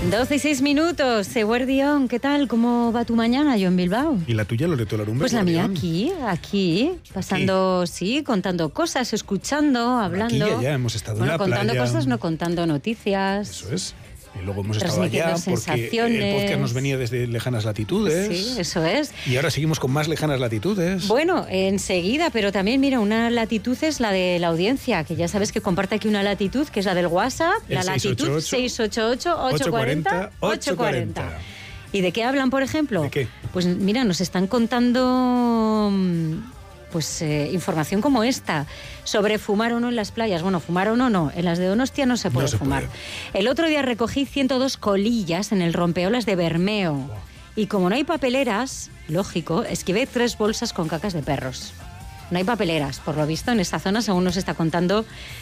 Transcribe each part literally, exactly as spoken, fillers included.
doce y seis minutos, Eguerdión, ¿qué tal? ¿Cómo va tu mañana, yo en Bilbao? ¿Y la tuya, Loreto Larumbe? Pues la mía aquí, aquí, pasando, aquí. sí, contando cosas, escuchando, hablando. Aquí ya hemos estado bueno, en la contando playa. cosas, no contando noticias. Eso es. Y luego hemos estado allá porque el podcast nos venía desde lejanas latitudes. Sí, eso es. Y ahora seguimos con más lejanas latitudes. Bueno, enseguida, pero también, mira, una latitud es la de la audiencia, que ya sabes que comparte aquí una latitud, que es la del WhatsApp, el la latitud seis ocho ocho, ocho cuatro cero, ocho cuatro cero. ¿Y de qué hablan, por ejemplo? ¿De qué? Pues mira, nos están contando pues eh, información como esta, sobre fumar o no en las playas. Bueno, fumar o no, no. En las de Donostia no se puede no se fumar. Puede. El otro día recogí ciento dos colillas en el rompeolas de Bermeo. Wow. Y como no hay papeleras, lógico, esquivé tres bolsas con cacas de perros. No hay papeleras, por lo visto, en esta zona, según nos está contando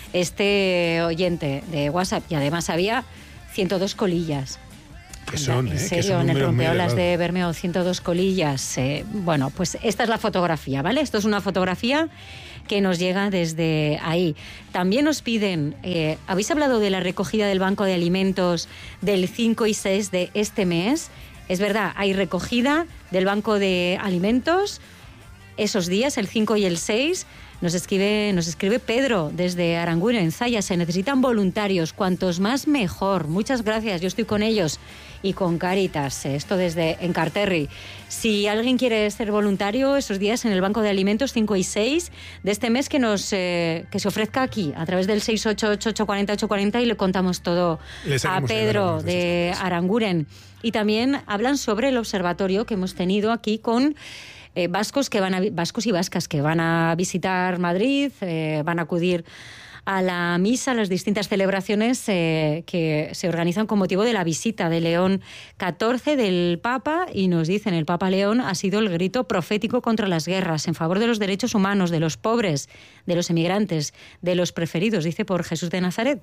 este oyente de WhatsApp. Y además había ciento dos colillas. ¿Qué son, en eh? serio, son en el rompeolas de Bermeo, ciento dos colillas. Eh, bueno, pues esta es la fotografía, ¿vale? Esto es una fotografía que nos llega desde ahí. También nos piden, eh, ¿habéis hablado de la recogida del Banco de Alimentos del cinco y seis de este mes? Es verdad, hay recogida del Banco de Alimentos esos días, el cinco y el seis. Nos escribe, nos escribe Pedro desde Aranguren, en Zaya. Se necesitan voluntarios, cuantos más mejor. Muchas gracias, yo estoy con ellos y con Cáritas, esto desde Encarterri. Si alguien quiere ser voluntario esos días en el Banco de Alimentos cinco y seis de este mes, que nos eh, que se ofrezca aquí a través del seis ocho ocho, ocho cuatro cero, ocho cuatro cero y le contamos todo a Pedro de Aranguren. Y también hablan sobre el observatorio que hemos tenido aquí con Eh, vascos que van a, vascos y vascas que van a visitar Madrid, eh, van a acudir a la misa, a las distintas celebraciones eh, que se organizan con motivo de la visita de León catorce del Papa, y nos dicen, el Papa León ha sido el grito profético contra las guerras, en favor de los derechos humanos, de los pobres, de los emigrantes, de los preferidos, dice, por Jesús de Nazaret.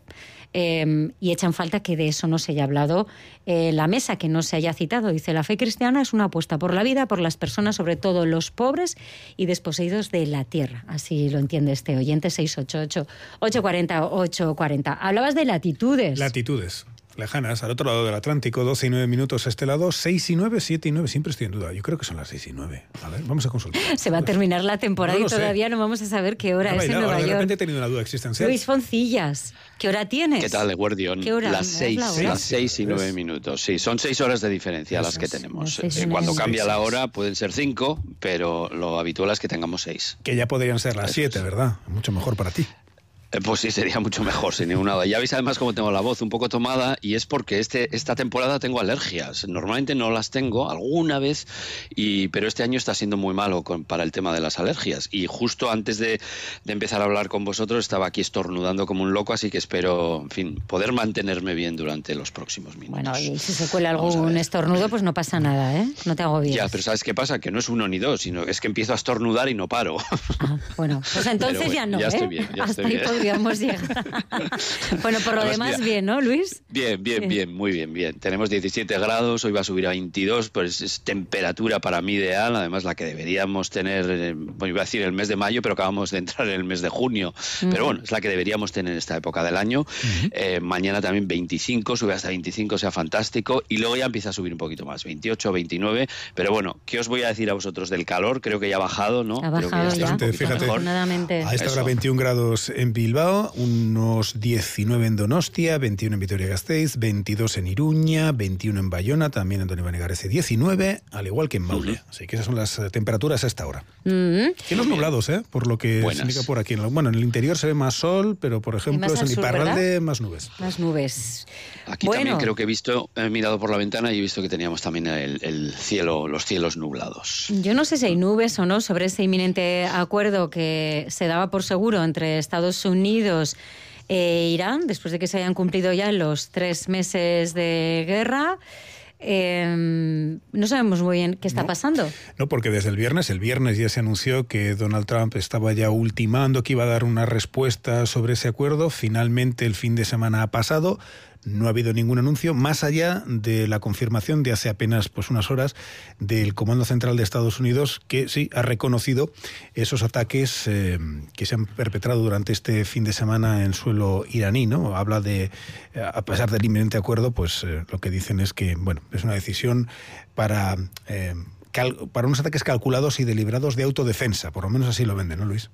Eh, y echan falta que de eso no se haya hablado en eh, la mesa, que no se haya citado. Dice, la fe cristiana es una apuesta por la vida, por las personas, sobre todo los pobres y desposeídos de la tierra. Así lo entiende este oyente, seis ocho ocho, ocho cuatro cero, ocho cuatro cero. Hablabas de latitudes. Latitudes. Lejanas, al otro lado del Atlántico, doce y nueve minutos a este lado, seis y nueve, siete y nueve, siempre estoy en duda. Yo creo que son las seis y nueve. A ver, vamos a consultar. Se va a terminar la temporada no y todavía sé. no vamos a saber qué hora no, es en Nueva York. De repente he tenido una duda existencial. Luis Foncillas, ¿qué hora tienes? ¿Qué tal, Eguerdión? ¿Qué hora? Las seis, las seis y nueve minutos. Sí, son seis horas de diferencia las que tenemos. Eh, cuando cambia la hora pueden ser cinco, pero lo habitual es que tengamos seis. Que ya podrían ser las siete, ¿verdad? Mucho mejor para ti. Pues sí, sería mucho mejor, sin ninguna duda. Ya veis además cómo tengo la voz un poco tomada, y es porque este, esta temporada tengo alergias. Normalmente no las tengo, alguna vez, y, pero este año está siendo muy malo con, para el tema de las alergias. Y justo antes de, de empezar a hablar con vosotros estaba aquí estornudando como un loco, así que espero, en fin, poder mantenerme bien durante los próximos minutos. Bueno, y si se cuela algún estornudo, pues no pasa nada, ¿eh? No te agobies. Ya, pero ¿sabes qué pasa? Que no es uno ni dos, sino es que empiezo a estornudar y no paro. Ah, bueno, pues entonces bueno, ya no, ya ¿eh? estoy bien, ya Hasta estoy bien. Podríamos llegar. Bueno, por lo Además, demás, mira, bien, ¿no, Luis? Bien, bien, bien, muy bien, bien. Tenemos diecisiete grados, hoy va a subir a veintidós, pues es temperatura para mí ideal, además la que deberíamos tener, eh, bueno, iba a decir el mes de mayo, pero acabamos de entrar en el mes de junio. Uh-huh. Pero bueno, es la que deberíamos tener en esta época del año. Uh-huh. Eh, mañana también veinticinco, sube hasta veinticinco, sea fantástico, y luego ya empieza a subir un poquito más, veintiocho, veintinueve, pero bueno, ¿qué os voy a decir a vosotros del calor? Creo que ya ha bajado, ¿no? Ha bajado Creo que ya. ya, fíjate, afortunadamente. A esta hora veintiún grados en Bilbao, unos diecinueve en Donostia, veintiuno en Vitoria-Gasteiz, veintidós en Iruña, veintiuno en Bayona, también Antonio Banegarese diecinueve, al igual que en Maule. Uh-huh. Así que esas son las temperaturas a esta hora. Uh-huh. Cielos nublados, ¿eh? Por lo que Buenas. se indica por aquí. Bueno, en el interior se ve más sol, pero por ejemplo en Iparralde más nubes. Más nubes. Aquí bueno. también creo que he visto, he mirado por la ventana y he visto que teníamos también el, el cielo, los cielos nublados. Yo no sé si hay nubes o no sobre ese inminente acuerdo que se daba por seguro entre Estados Unidos e Irán, después de que se hayan cumplido ya los tres meses de guerra. Eh, no sabemos muy bien qué está no, pasando. No, porque desde el viernes, el viernes ya se anunció que Donald Trump estaba ya ultimando que iba a dar una respuesta sobre ese acuerdo. Finalmente el fin de semana ha pasado. no ha habido ningún anuncio, más allá de la confirmación de hace apenas pues unas horas del Comando Central de Estados Unidos, que sí ha reconocido esos ataques eh, que se han perpetrado durante este fin de semana en suelo iraní, ¿no? Habla de, a pesar del inminente acuerdo, pues eh, lo que dicen es que, bueno, es una decisión para... Eh, para unos ataques calculados y deliberados de autodefensa, por lo menos así lo venden, ¿no, Luis?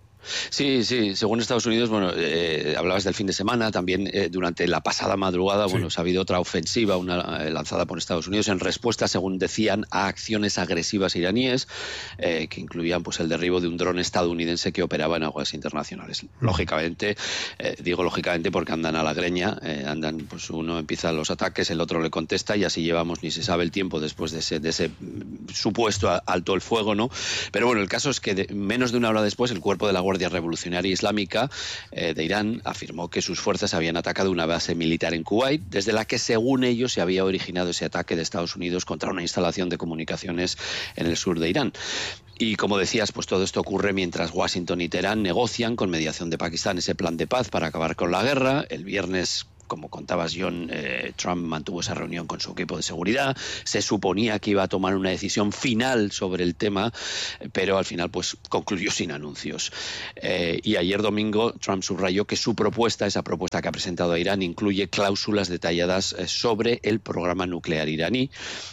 Sí, sí, según Estados Unidos, bueno, eh, hablabas del fin de semana, también eh, durante la pasada madrugada, sí. bueno, se ha habido otra ofensiva, una eh, lanzada por Estados Unidos en respuesta, según decían, a acciones agresivas iraníes, eh, que incluían pues el derribo de un dron estadounidense que operaba en aguas internacionales. Lógicamente, eh, digo lógicamente porque andan a la greña, eh, andan, pues uno empieza los ataques, el otro le contesta y así llevamos, ni se sabe el tiempo después de ese, de ese supuesto alto el fuego, ¿no? Pero bueno, el caso es que de, menos de una hora después, el cuerpo de la Guardia Revolucionaria Islámica eh, de Irán afirmó que sus fuerzas habían atacado una base militar en Kuwait, desde la que, según ellos, se había originado ese ataque de Estados Unidos contra una instalación de comunicaciones en el sur de Irán. Y como decías, pues todo esto ocurre mientras Washington y Teherán negocian con mediación de Pakistán ese plan de paz para acabar con la guerra. El viernes, como contabas, John, eh, Trump mantuvo esa reunión con su equipo de seguridad. Se suponía que iba a tomar una decisión final sobre el tema, pero al final pues concluyó sin anuncios. Eh, y ayer domingo Trump subrayó que su propuesta, esa propuesta que ha presentado a Irán, incluye cláusulas detalladas eh, sobre el programa nuclear iraní.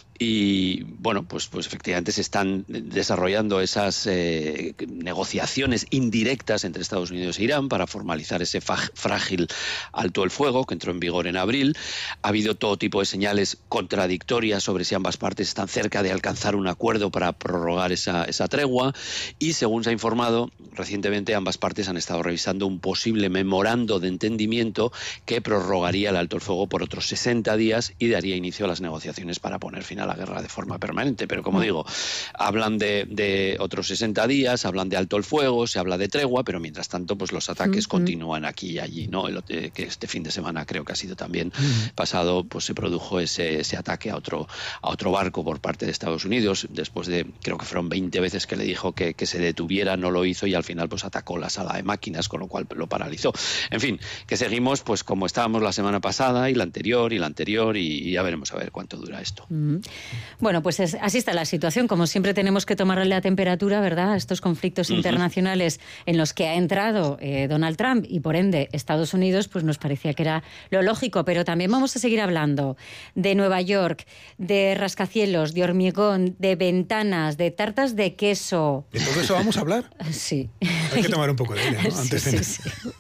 Y bueno, pues, pues efectivamente se están desarrollando esas eh, negociaciones indirectas entre Estados Unidos e Irán para formalizar ese frágil alto el fuego que entró en vigor en abril. Ha habido todo tipo de señales contradictorias sobre si ambas partes están cerca de alcanzar un acuerdo para prorrogar esa, esa tregua, y según se ha informado recientemente, ambas partes han estado revisando un posible memorando de entendimiento que prorrogaría el alto el fuego por otros sesenta días y daría inicio a las negociaciones para poner fin a la guerra de forma permanente. Pero como digo, hablan de, de otros sesenta días, hablan de alto el fuego, se habla de tregua, pero mientras tanto pues los ataques uh-huh. continúan aquí y allí, ¿no? El, que este fin de semana creo que ha sido también uh-huh. pasado, pues se produjo ese, ese ataque a otro, a otro barco por parte de Estados Unidos, después de, creo que fueron veinte veces que le dijo que, que se detuviera, no lo hizo y al final pues atacó la sala de máquinas, con lo cual lo paralizó. En fin, que seguimos pues como estábamos la semana pasada y la anterior y la anterior y, y ya veremos a ver cuánto dura esto. Uh-huh. Bueno, pues es, así está la situación. Como siempre tenemos que tomarle la temperatura, ¿verdad?, a estos conflictos uh-huh. internacionales en los que ha entrado eh, Donald Trump y por ende Estados Unidos, pues nos parecía que era lo lógico. Pero también vamos a seguir hablando de Nueva York, de rascacielos, de hormigón, de ventanas, de tartas de queso. ¿De todo eso vamos a hablar? Sí. Hay que tomar un poco de aire, ¿no? Antes sí, de... sí, sí.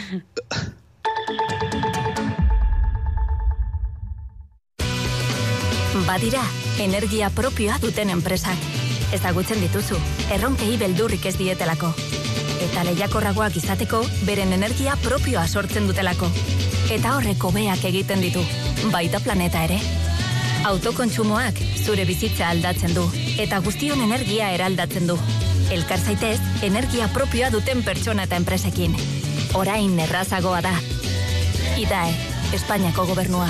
Badira, energia propioa duten enpresak. Ezagutzen dituzu, erronkei beldurrik ez dietelako. Eta lehiakorragoak izateko, beren energia propioa sortzen dutelako. Eta horrek hobeak egiten ditu, baita planeta ere. Autokontsumoak zure bizitza aldatzen du, eta guztion energia eraldatzen du. Elkar zaitez, energia propioa duten pertsona eta enpresekin. Orain errazagoa da. Idae, Espainiako gobernua.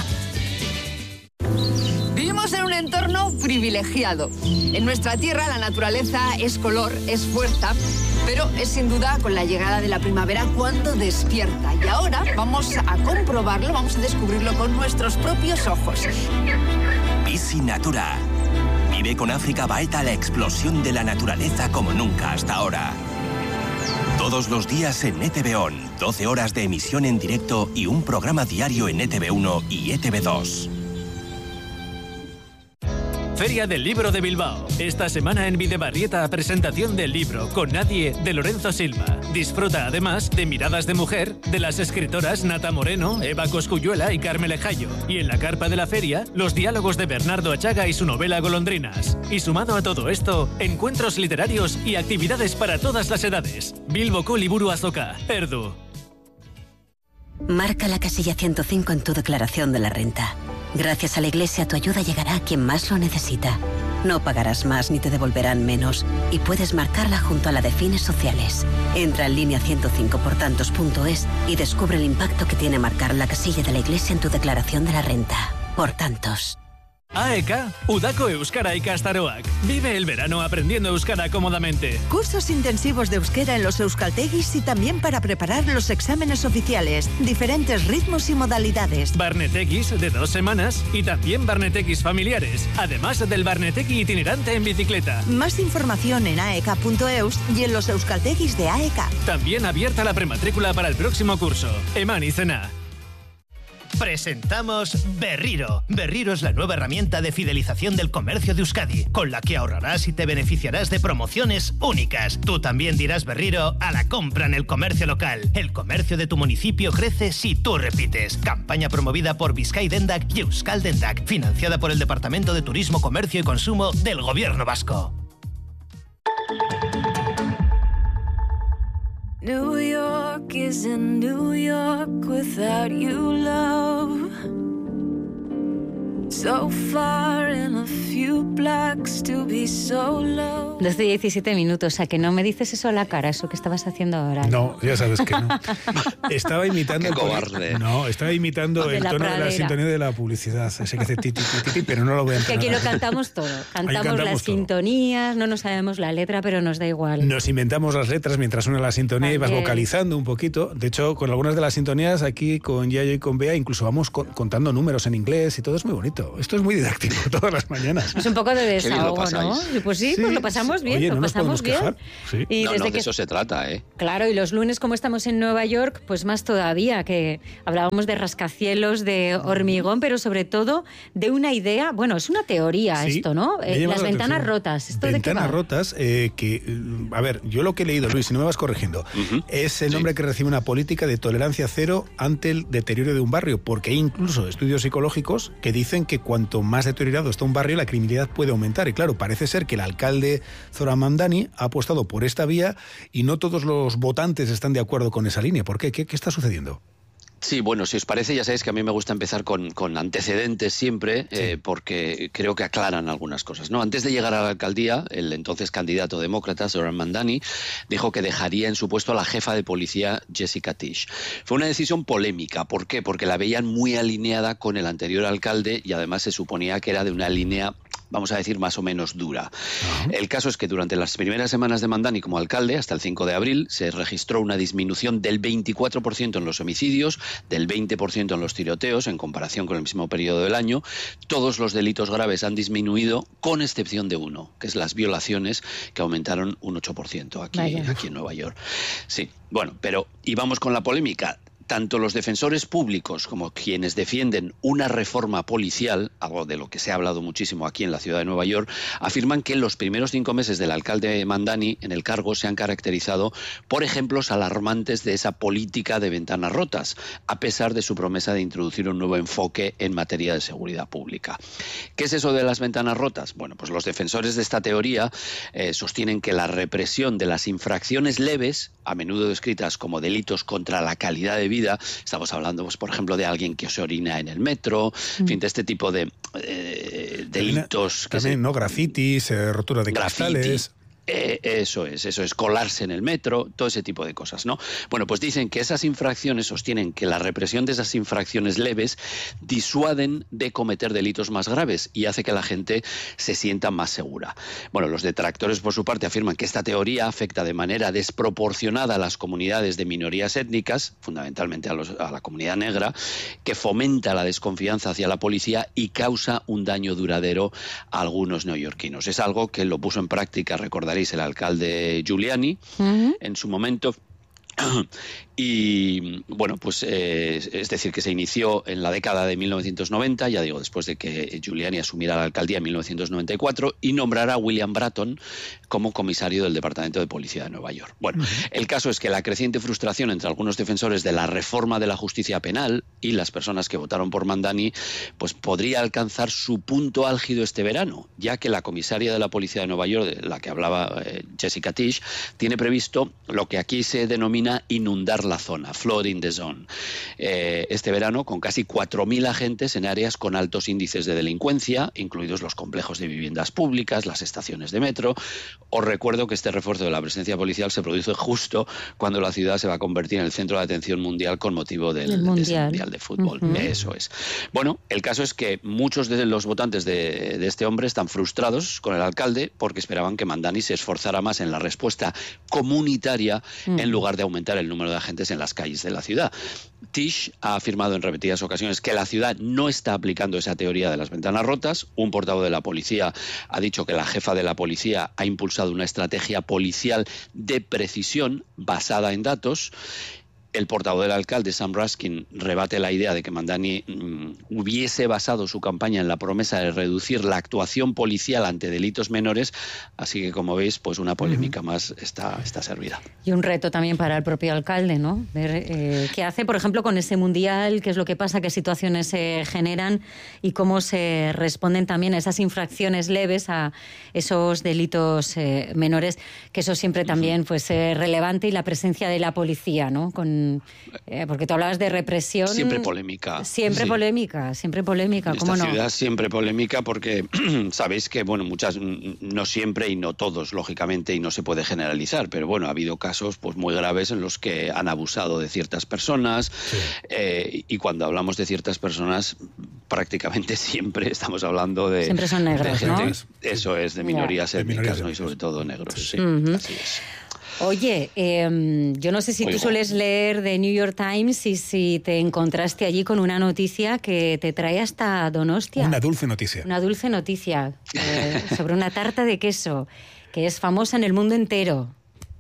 Vivimos en un entorno privilegiado. En nuestra tierra la naturaleza es color, es fuerza, pero es sin duda con la llegada de la primavera cuando despierta. Y ahora vamos a comprobarlo, vamos a descubrirlo con nuestros propios ojos. Bizi Natura. Vive con África Baeta la explosión de la naturaleza como nunca hasta ahora. Todos los días en E T V ON, doce horas de emisión en directo y un programa diario en E T V uno y E T V dos. Feria del Libro de Bilbao. Esta semana en Bidebarrieta, presentación del libro Con nadie, de Lorenzo Silva. Disfruta además de Miradas de Mujer, de las escritoras Nata Moreno, Eva Cosculluela y Carmele Jayo. Y en la carpa de la feria, los diálogos de Bernardo Achaga y su novela Golondrinas. Y sumado a todo esto, encuentros literarios y actividades para todas las edades. Bilboko Liburu Azoka, Erdu. Marca la casilla ciento cinco en tu declaración de la renta. Gracias a la Iglesia, tu ayuda llegará a quien más lo necesita. No pagarás más ni te devolverán menos. Y puedes marcarla junto a la de fines sociales. Entra en línea ciento cinco por tantos punto es y descubre el impacto que tiene marcar la casilla de la Iglesia en tu declaración de la renta. Por tantos. A E K, Udako Euskara ikastaroak. Vive el verano aprendiendo euskara cómodamente. Cursos intensivos de euskera en los euskaltegis y también para preparar los exámenes oficiales. Diferentes ritmos y modalidades. Barnetekis de dos semanas y también barnetekis familiares. Además del barneteki itinerante en bicicleta. Más información en a e k punto e u s y en los euskaltegis de A E K. También abierta la prematrícula para el próximo curso. Eman Izena. Presentamos Berriro. Berriro es la nueva herramienta de fidelización del comercio de Euskadi, con la que ahorrarás y te beneficiarás de promociones únicas. Tú también dirás Berriro a la compra en el comercio local. El comercio de tu municipio crece si tú repites. Campaña promovida por Bizkai Dendak y Euskal Dendak, financiada por el Departamento de Turismo, Comercio y Consumo del Gobierno Vasco. New York isn't New York without you, love. So far in a few blocks to be so low. doce y diecisiete minutos, a que no me dices eso a la cara, eso que estabas haciendo ahora. No, ya sabes que no. Estaba imitando... Qué cobarde. No, estaba imitando De el la tono de la pradera. sintonía de la publicidad. Ese que hace ti, ti, ti, ti, pero no lo voy a Que entrar. aquí lo cantamos todo. Cantamos, cantamos las todo. sintonías, no nos sabemos la letra, pero nos da igual. Nos inventamos las letras mientras suena la sintonía y vas También. vocalizando un poquito. De hecho, con algunas de las sintonías aquí con Yayo y con Bea incluso vamos co- contando números en inglés y todo es muy bonito. Esto es muy didáctico todas las mañanas. Es un poco de bien lo desahogo, ¿no? pasáis. Pues sí, Sí, pues lo pasamos sí. bien, Oye, lo no nos pasamos podemos bien. quejar. Sí. Y No, desde no, de que eso se trata, ¿eh? Claro, y los lunes, como estamos en Nueva York, pues más todavía, que hablábamos de rascacielos, de hormigón, pero sobre todo de una idea, bueno, es una teoría Sí, esto, ¿no? me ha Eh, llamado las la ventanas atención. rotas. ¿Esto de qué Ventanas va? rotas, eh, que, eh, a ver, yo lo que he leído, Luis, si no me vas corrigiendo, Ujú. es el Sí. nombre que recibe una política de tolerancia cero ante el deterioro de un barrio, porque hay incluso estudios psicológicos que dicen que cuanto más deteriorado está un barrio, la criminalidad puede aumentar. Y claro, parece ser que el alcalde Zoran Mamdani ha apostado por esta vía y no todos los votantes están de acuerdo con esa línea. ¿Por qué? ¿Qué, qué está sucediendo? Sí, bueno, si os parece, ya sabéis que a mí me gusta empezar con, con antecedentes siempre, Sí. eh, porque creo que aclaran algunas cosas, ¿no? Antes de llegar a la alcaldía, el entonces candidato demócrata, Zoran Mamdani, dijo que dejaría en su puesto a la jefa de policía, Jessica Tisch. Fue una decisión polémica. ¿Por qué? Porque la veían muy alineada con el anterior alcalde y además se suponía que era de una línea, vamos a decir, más o menos dura. El caso es que durante las primeras semanas de Mamdani como alcalde, hasta el cinco de abril, se registró una disminución del veinticuatro por ciento en los homicidios, del veinte por ciento en los tiroteos, en comparación con el mismo periodo del año. Todos los delitos graves han disminuido, con excepción de uno, que es las violaciones, que aumentaron un ocho por ciento aquí, aquí en Nueva York. Sí, bueno, pero y vamos con la polémica. Tanto los defensores públicos como quienes defienden una reforma policial, algo de lo que se ha hablado muchísimo aquí en la ciudad de Nueva York, afirman que los primeros cinco meses del alcalde Mamdani en el cargo se han caracterizado por ejemplos alarmantes de esa política de ventanas rotas, a pesar de su promesa de introducir un nuevo enfoque en materia de seguridad pública. ¿Qué es eso de las ventanas rotas? Bueno, pues los defensores de esta teoría eh, sostienen que la represión de las infracciones leves, a menudo descritas como delitos contra la calidad de vida, estamos hablando, pues, por ejemplo, de alguien que se orina en el metro, en fin, de este tipo de eh, delitos. Que También, se, ¿no? Grafitis, eh, rotura de graffiti. cristales. Eh, eso es, eso es, colarse en el metro, todo ese tipo de cosas, ¿no? Bueno, pues dicen que esas infracciones, sostienen que la represión de esas infracciones leves disuaden de cometer delitos más graves y hace que la gente se sienta más segura. Bueno, los detractores, por su parte, afirman que esta teoría afecta de manera desproporcionada a las comunidades de minorías étnicas, fundamentalmente a, los, a la comunidad negra, que fomenta la desconfianza hacia la policía y causa un daño duradero a algunos neoyorquinos. Es algo que lo puso en práctica, recordaréis, el alcalde Giuliani uh-huh. en su momento. Y bueno, pues eh, es decir, que se inició en la década de mil novecientos noventa, ya digo, después de que Giuliani asumiera la alcaldía en mil novecientos noventa y cuatro y nombrara a William Bratton como comisario del Departamento de Policía de Nueva York. Bueno, uh-huh. el caso es que la creciente frustración entre algunos defensores de la reforma de la justicia penal y las personas que votaron por Mamdani, pues podría alcanzar su punto álgido este verano, ya que la comisaria de la Policía de Nueva York, de la que hablaba eh, Jessica Tisch, tiene previsto lo que aquí se denomina denomina inundar la zona, flooding the zone. Eh, este verano, con casi cuatro mil agentes en áreas con altos índices de delincuencia, incluidos los complejos de viviendas públicas, las estaciones de metro. Os recuerdo que este refuerzo de la presencia policial se produce justo cuando la ciudad se va a convertir en el centro de atención mundial con motivo del, del mundial. mundial de fútbol. Uh-huh. Eso es. Bueno, el caso es que muchos de los votantes de, de este hombre están frustrados con el alcalde porque esperaban que Mamdani se esforzara más en la respuesta comunitaria uh-huh. en lugar de aumentar el número de agentes en las calles de la ciudad. Tish ha afirmado en repetidas ocasiones que la ciudad no está aplicando esa teoría de las ventanas rotas. Un portavoz de la policía ha dicho que la jefa de la policía ha impulsado una estrategia policial de precisión basada en datos. El portavoz del alcalde, Sam Raskin, rebate la idea de que Mamdani mmm, hubiese basado su campaña en la promesa de reducir la actuación policial ante delitos menores, así que, como veis, pues una polémica uh-huh. más está, está servida. Y un reto también para el propio alcalde, ¿no? Ver eh, qué hace, por ejemplo, con ese mundial, qué es lo que pasa, qué situaciones se generan y cómo se responden también a esas infracciones leves, a esos delitos eh, menores, que eso siempre también uh-huh. pues, es relevante, y la presencia de la policía, ¿no? Con Eh, porque tú hablabas de represión. Siempre polémica. Siempre sí. polémica, siempre polémica, ¿cómo Esta no? ciudad siempre polémica porque sabéis que, bueno, muchas, no siempre y no todos, lógicamente, y no se puede generalizar, pero bueno, ha habido casos pues muy graves en los que han abusado de ciertas personas sí. eh, y cuando hablamos de ciertas personas, prácticamente siempre estamos hablando de... Siempre son negros, de gente, ¿no? Eso es, de minorías yeah. étnicas, minorías ¿no? Y sobre todo negros, sí, uh-huh. así es. Oye, eh, yo no sé si Oigo. tú sueles leer The New York Times y si te encontraste allí con una noticia que te trae hasta Donostia. Una dulce noticia. Una dulce noticia eh, sobre una tarta de queso que es famosa en el mundo entero.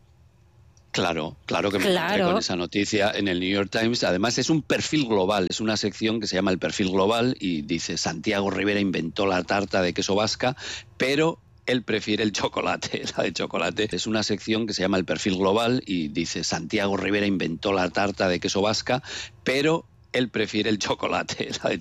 Claro, claro que me claro. encontré con esa noticia en el New York Times. Además, es un perfil global, es una sección que se llama el perfil global y dice: Santiago Rivera inventó la tarta de queso vasca, pero él prefiere el chocolate, la de chocolate. Es una sección que se llama el perfil global y dice: Santiago Rivera inventó la tarta de queso vasca, pero él prefiere el chocolate, la de